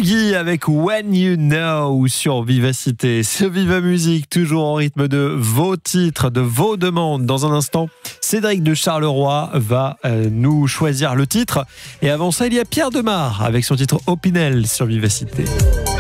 Nagui avec When You Know sur Vivacité. C'est Viva Musique, toujours en rythme de vos titres, de vos demandes. Dans un instant, Cédric de Charleroi va nous choisir le titre. Et avant ça, il y a Pierre Demar avec son titre Opinel sur Vivacité.